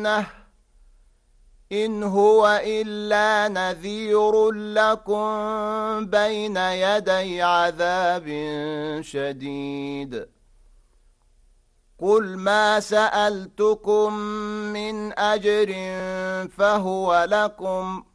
الجنة إن هو إلا نذير لكم بين يدي عذاب شديد قل ما سألتكم من أجر فهو لكم